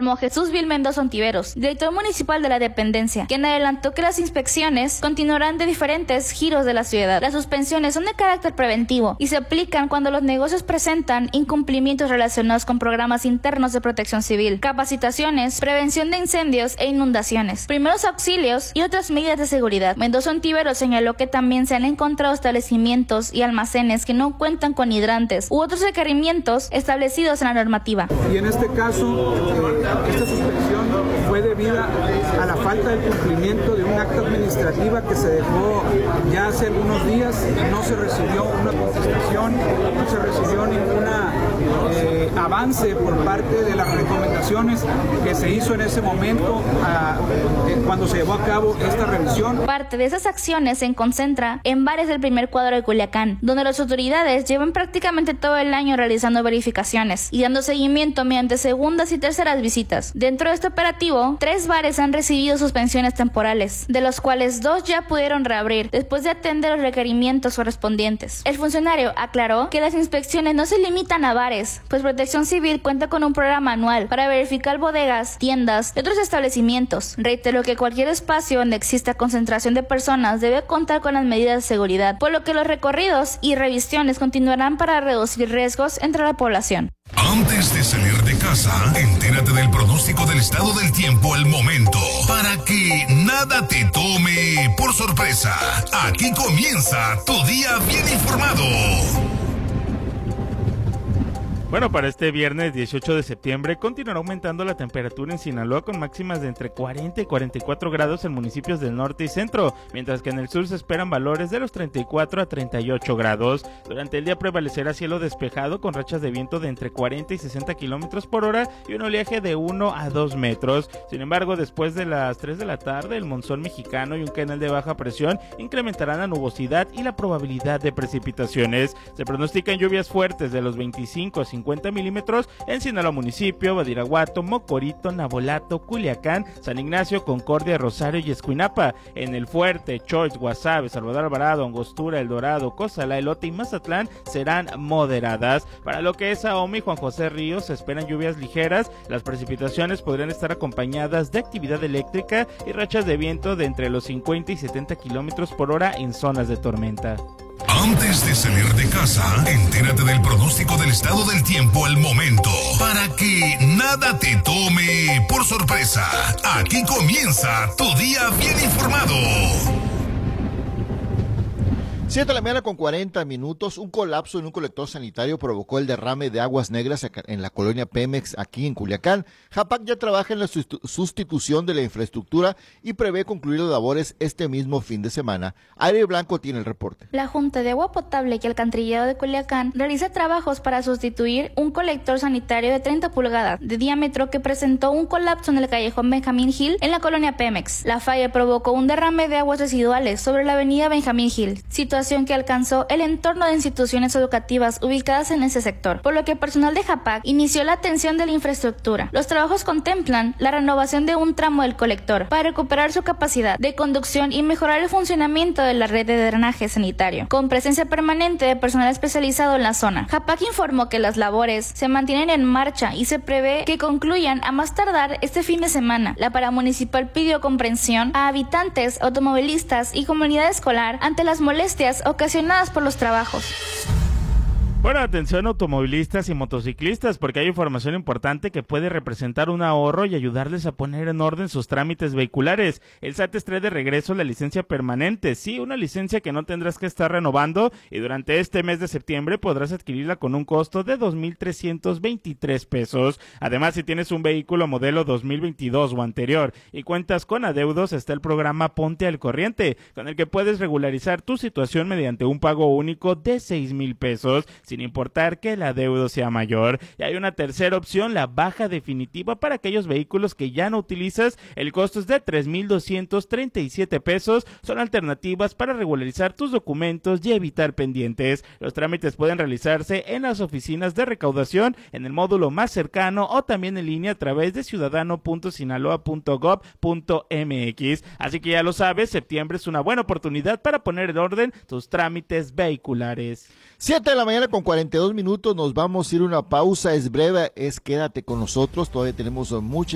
informó Jesús Vil Mendoza Ontiveros, director municipal de la dependencia, quien adelantó que las inspecciones continuarán de diferentes giros de la ciudad. Las suspensiones son de carácter preventivo y se aplican cuando los negocios presentan incumplimientos relacionados con programas internos de protección civil, capacitaciones, prevención de incendios e inundaciones, primeros auxilios y otras medidas de seguridad. Mendoza Ontiveros señaló que también se han encontrado establecimientos y almacenes que no cuentan con hidrantes u otros requerimientos establecidos en la normativa. Y en este caso, esta suspensión fue debida a la falta de cumplimiento de un acta administrativa que se dejó ya hace algunos días. No se recibió una contestación, no se recibió ninguna avance por parte de las recomendaciones que se hizo en ese momento cuando se llevó a cabo esta revisión. Parte de esas acciones se concentra en bares del primer cuadro de Culiacán, donde las autoridades llevan prácticamente todo el año realizando verificaciones y dando seguimiento mediante segundas y terceras visitas. Dentro de este operativo, 3 bares han recibido suspensiones temporales, de los cuales 2 ya pudieron reabrir después de atender los requerimientos correspondientes. El funcionario aclaró que las inspecciones no se limitan a bares, pues Protección Civil cuenta con un programa anual para verificar bodegas, tiendas y otros establecimientos. Reiteró que cualquier espacio donde exista concentración de personas debe contar con las medidas de seguridad, por lo que los recorridos y revisiones continuarán para reducir riesgos entre la población. Antes de salir de casa, entérate del pronóstico del estado del tiempo al momento, para que nada te tome por sorpresa. Aquí comienza tu día bien informado. Bueno, para este viernes 18 de septiembre continuará aumentando la temperatura en Sinaloa con máximas de entre 40 y 44 grados en municipios del norte y centro, mientras que en el sur se esperan valores de los 34 a 38 grados. Durante el día prevalecerá cielo despejado con rachas de viento de entre 40 y 60 kilómetros por hora y un oleaje de 1 a 2 metros. Sin embargo, después de las 3 de la tarde, el monzón mexicano y un canal de baja presión incrementarán la nubosidad y la probabilidad de precipitaciones. Se pronostican lluvias fuertes de los 25 a 50 milímetros en Sinaloa municipio, Badiraguato, Mocorito, Navolato, Culiacán, San Ignacio, Concordia, Rosario y Escuinapa. En El Fuerte, Choix, Guasave, Salvador Alvarado, Angostura, El Dorado, Cozalá, Elote y Mazatlán serán moderadas. Para lo que es Ahome y Juan José Ríos se esperan lluvias ligeras. Las precipitaciones podrían estar acompañadas de actividad eléctrica y rachas de viento de entre los 50 y 70 kilómetros por hora en zonas de tormenta. Antes de salir de casa, entérate del pronóstico del estado del tiempo al momento, para que nada te tome por sorpresa. Aquí comienza tu día bien informado. 7 de la mañana con 40 minutos, un colapso en un colector sanitario provocó el derrame de aguas negras en la colonia Pemex, aquí en Culiacán. JAPAC ya trabaja en la sustitución de la infraestructura y prevé concluir las labores este mismo fin de semana. Aire Blanco tiene el reporte. La Junta de Agua Potable y Alcantarillado de Culiacán realiza trabajos para sustituir un colector sanitario de 30 pulgadas de diámetro que presentó un colapso en el callejón Benjamín Gil en la colonia Pemex. La falla provocó un derrame de aguas residuales sobre la avenida Benjamín Gil, situación que alcanzó el entorno de instituciones educativas ubicadas en ese sector, por lo que personal de JAPAC inició la atención de la infraestructura. Los trabajos contemplan la renovación de un tramo del colector para recuperar su capacidad de conducción y mejorar el funcionamiento de la red de drenaje sanitario, con presencia permanente de personal especializado en la zona. JAPAC informó que las labores se mantienen en marcha y se prevé que concluyan a más tardar este fin de semana. La paramunicipal pidió comprensión a habitantes, automovilistas y comunidad escolar ante las molestias ocasionadas por los trabajos. Bueno, atención automovilistas y motociclistas, porque hay información importante que puede representar un ahorro y ayudarles a poner en orden sus trámites vehiculares. El SAT trae de regreso la licencia permanente, sí, una licencia que no tendrás que estar renovando, y durante este mes de septiembre podrás adquirirla con un costo de 2,323 pesos. Además, si tienes un vehículo modelo 2022 o anterior y cuentas con adeudos, está el programa Ponte al Corriente, con el que puedes regularizar tu situación mediante un pago único de 6,000 pesos. Sin importar que el adeudo sea mayor. Y hay una tercera opción, la baja definitiva para aquellos vehículos que ya no utilizas. El costo es de 3,237 pesos. Son alternativas para regularizar tus documentos y evitar pendientes. Los trámites pueden realizarse en las oficinas de recaudación, en el módulo más cercano o también en línea a través de ciudadano.sinaloa.gov.mx. Así que ya lo sabes, septiembre es una buena oportunidad para poner en orden tus trámites vehiculares. 7 de la mañana con 42 minutos, nos vamos a ir a una pausa, es breve, quédate con nosotros, todavía tenemos mucha